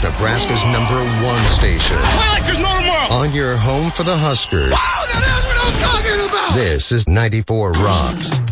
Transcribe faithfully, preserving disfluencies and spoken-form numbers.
is Nebraska's number one station. Play like there's no tomorrow. On your home for the Huskers. Wow, that is what I'm talking about. This is ninety-four Rock.